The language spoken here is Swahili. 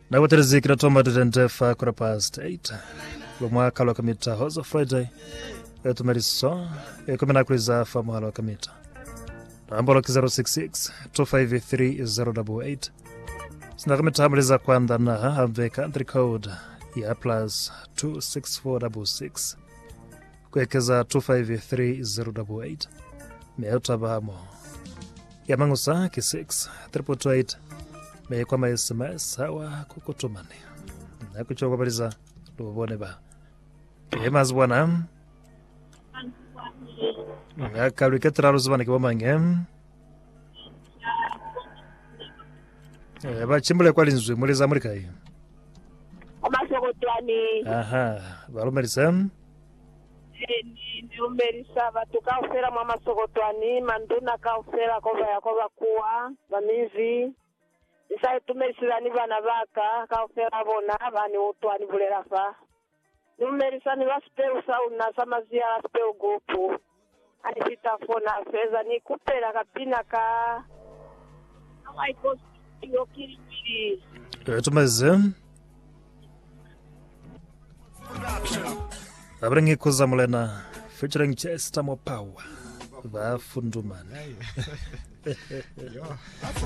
Na waterezi kinatoma tutendefa kura past 8 lumwaka lwa kamita hozo Friday etumeriso kumina kuliza famu halo kamita ambolo ki 066 253 088 sina kamita hamliza kwanda na hamve country code ya plus 26466 kwekeza 253 088 meotabamo ya mangusa ki 6 328 me kwa SMS hawa kukutumani na kuchoka baliza lubone ba emas bwana ya kaliketra ruzbana ki bomange ba chimbule kwa linzwe muliza muri kai amasokotwani aha balumerisem ni umerisa batukafera mwa masokotwani manduna kaufera koba yakoba kuwa bamizi isa tumerisirani bana baka kaufera bona bani utwani bulerafa numerisa ni baspe usauna samazia baspe ugopu ani sitafona feza ni kupera kapina ka aiko yokiri tumeze abrengi kuza mulena featuring Chester Mopawa ba fundumani